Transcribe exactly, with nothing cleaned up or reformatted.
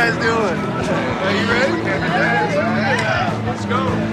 guys doing? Are you ready? Yeah, let's go.